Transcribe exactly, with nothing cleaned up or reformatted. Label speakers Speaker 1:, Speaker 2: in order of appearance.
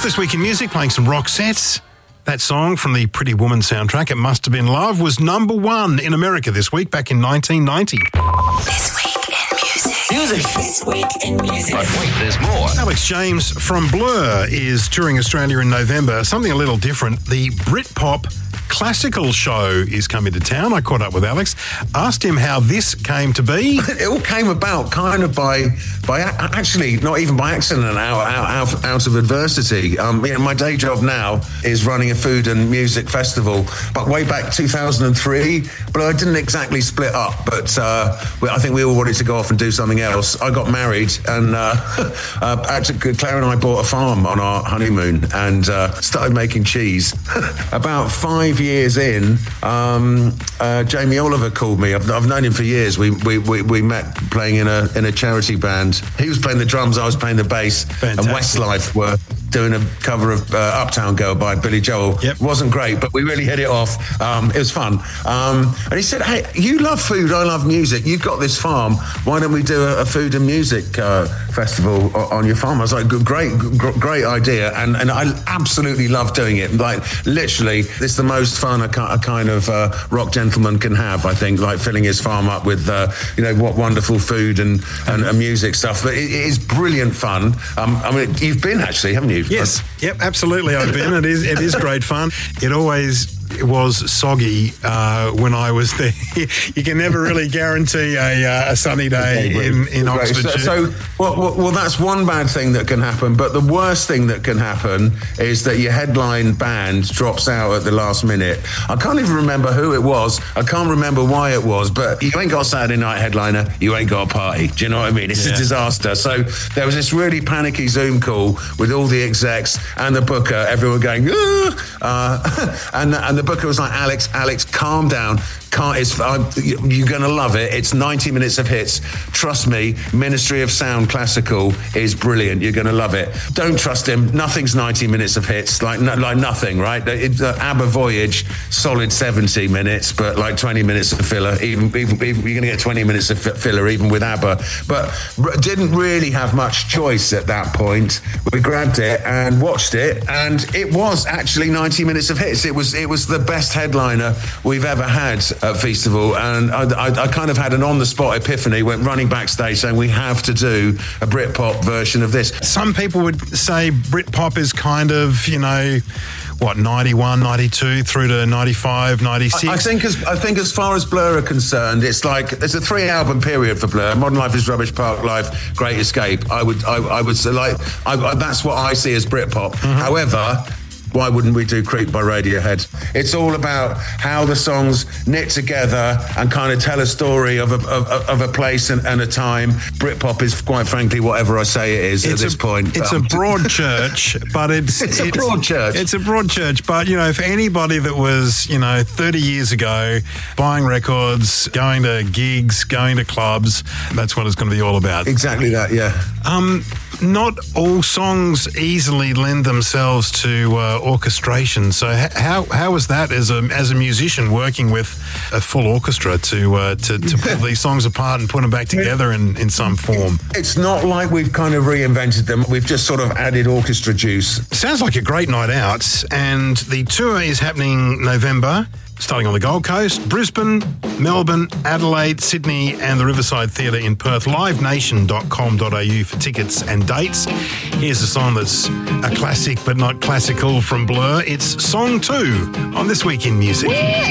Speaker 1: This week in music, playing some Roxette. That song from the Pretty Woman soundtrack, It Must Have Been Love, was number one in America this week, back in nineteen ninety.
Speaker 2: This week in music.
Speaker 3: Music.
Speaker 2: This week in music.
Speaker 3: But wait, there's more.
Speaker 1: Alex James from Blur is touring Australia in November. Something a little different. The Britpop Classical Show is coming to town. I caught up with Alex, asked him how this came to be.
Speaker 4: It all came about kind of by, by actually, not even by accident, out, out, out, out of adversity. Um, you know, my day job now is running a food and music festival, but way back two thousand three, but I didn't exactly split up, but uh, I think we all wanted to go off and do something else. I got married, and uh, uh, actually, Claire and I bought a farm on our honeymoon and uh, started making cheese. About five years in, um, uh, Jamie Oliver called me. I've, I've known him for years. We, we we we met playing in a in a charity band. He was playing the drums, I was playing the bass.
Speaker 1: Fantastic.
Speaker 4: And Westlife were doing a cover of uh, Uptown Girl by Billy Joel.
Speaker 1: Yep.
Speaker 4: It wasn't great, but we really hit it off. Um, it was fun. Um, and he said, hey, you love food, I love music. You've got this farm. Why don't we do a, a food and music uh, festival on your farm? I was like, great, great idea. And, and I absolutely love doing it. Like, literally, it's the most fun a, a kind of uh, rock gentleman can have, I think, like filling his farm up with, uh, you know, what wonderful food and, and, and music stuff. But it, it is brilliant fun. Um, I mean, you've been, actually, haven't you?
Speaker 1: Yes, yep, absolutely. I've been. It is, it is great fun. It always was soggy uh, when I was there. You can never really guarantee a, uh, a sunny day in, in Oxfordshire.
Speaker 4: So, so well, well, well, that's one bad thing that can happen. But the worst thing that can happen is that your headline band drops out at the last minute. I can't even remember who it was. I can't remember why it was. But you ain't got a Saturday night headliner. You ain't got a party. Do you know what I mean? It's
Speaker 1: Yeah.
Speaker 4: a disaster. So there was this really panicky Zoom call with all the execs and the booker. Everyone going, ah! uh, and and the booker was like, Alex, Alex, calm down. Can't, it's, uh, you're going to love it. It's ninety minutes of hits. Trust me, Ministry of Sound Classical is brilliant. You're going to love it. Don't trust him. Nothing's ninety minutes of hits. Like no, like nothing, right? It, uh, ABBA Voyage, solid seventy minutes, but like twenty minutes of filler. Even, even, even you're going to get twenty minutes of filler even with ABBA. But didn't really have much choice at that point. We grabbed it and watched it, and it was actually ninety minutes of hits. It was it was the best headliner we've ever had at Festival, and I, I, I kind of had an on-the-spot epiphany, went running backstage saying we have to do a Britpop version of this.
Speaker 1: Some people would say Britpop is kind of, you know, what, ninety-one, ninety-two through to ninety-five, ninety-six?
Speaker 4: I, I think as I think as far as Blur are concerned, it's like there's a three-album period for Blur. Modern Life is Rubbish, Park Life, Great Escape. I would I, I would say like I, I, that's what I see as Britpop. Mm-hmm. However, why wouldn't we do Creep by Radiohead? It's all about how the songs knit together and kind of tell a story of a, of, of a place and, and a time. Britpop is, quite frankly, whatever I say it is
Speaker 1: it's
Speaker 4: at this
Speaker 1: a,
Speaker 4: point.
Speaker 1: It's
Speaker 4: um,
Speaker 1: a broad church, but it's...
Speaker 4: It's a broad church.
Speaker 1: It's a broad church, but, you know, for anybody that was, you know, thirty years ago, buying records, going to gigs, going to clubs, that's what it's going to be all about.
Speaker 4: Exactly that, yeah.
Speaker 1: Um, not all songs easily lend themselves to uh, orchestration. So h- how how was that as a as a musician working with a full orchestra to uh, to, to pull these songs apart and put them back together in, in some form?
Speaker 4: It's not like we've kind of reinvented them. We've just sort of added orchestra juice.
Speaker 1: Sounds like a great night out, and the tour is happening November, starting on the Gold Coast, Brisbane, Melbourne, Adelaide, Sydney, and the Riverside Theatre in Perth. live nation dot com dot a u for tickets and dates. Here's a song that's a classic but not classical from Blur. It's Song two on This Week in Music.